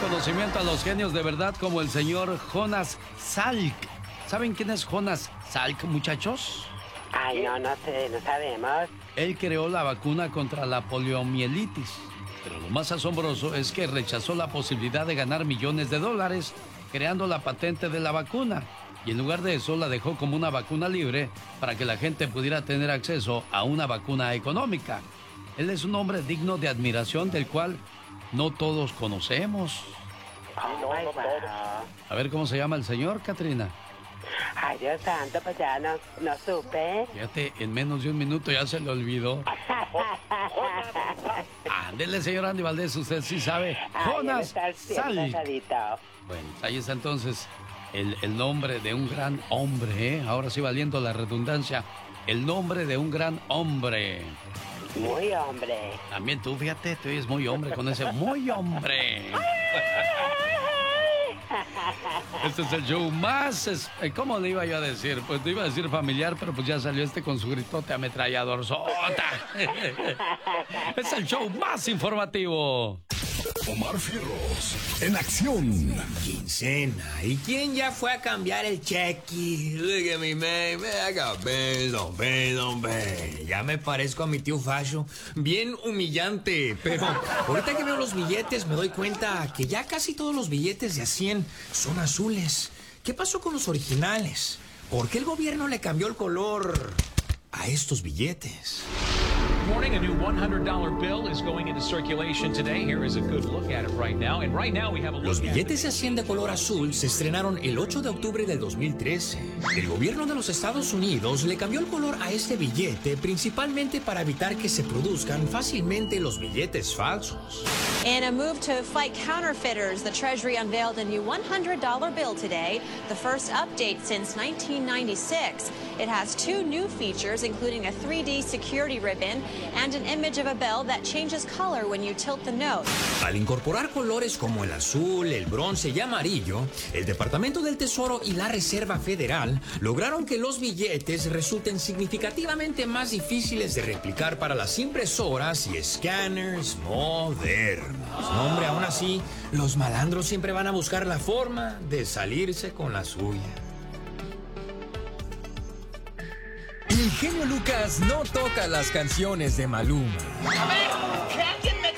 reconocimiento a los genios de verdad como el señor Jonas Salk. ¿Saben quién es Jonas Salk, muchachos? Ay, no sé, no sabemos. Él creó la vacuna contra la poliomielitis. Pero lo más asombroso es que rechazó la posibilidad de ganar millones de dólares creando la patente de la vacuna. Y en lugar de eso la dejó como una vacuna libre para que la gente pudiera tener acceso a una vacuna económica. Él es un hombre digno de admiración del cual no todos conocemos. A ver cómo se llama el señor, Catrina. Ay, Dios santo, pues ya no supe. Fíjate, en menos de un minuto ya se le olvidó. Ándele, señor Andy Valdés, usted sí sabe. Jonas Salk. Bueno, ahí está entonces el nombre de un gran hombre, ¿eh? Ahora sí valiendo la redundancia. El nombre de un gran hombre. Muy hombre. También tú, fíjate, tú eres muy hombre con ese muy hombre. Este es el show más... ¿Cómo le iba yo a decir? Pues te iba a decir familiar, pero pues ya salió este con su gritote ametrallador. ¡Sota! Es el show más informativo. Omar Fierros, en acción. Quincena. ¿Y quién ya fue a cambiar el cheque? Look at me, man. I got bills on bills. Ya me parezco a mi tío Fasho. Bien humillante. Pero ahorita que veo los billetes me doy cuenta que ya casi todos los billetes de a 100 son azules. ¿Qué pasó con los originales? ¿Por qué el gobierno le cambió el color a estos billetes? Morning, a new $100 bill is going into circulation today. Here is a good look at it right now. And right now we have a look. Los billetes de 100 de color azul se estrenaron el 8 de octubre del 2013. El gobierno de los Estados Unidos le cambió el color a este billete principalmente para evitar que se produzcan fácilmente los billetes falsos. In a move to fight counterfeiters, the Treasury unveiled a new $100 bill today, the first update since 1996. It has two new features, including a 3D security ribbon and an image of a bell that changes color when you tilt the note. Al incorporar colores como el azul, el bronce y amarillo, el Departamento del Tesoro y la Reserva Federal lograron que los billetes resulten significativamente más difíciles de replicar para las impresoras y escáneres modernos. No, hombre, aún así, los malandros siempre van a buscar la forma de salirse con la suya. El genio Lucas no toca las canciones de Maluma. A ver, que alguien me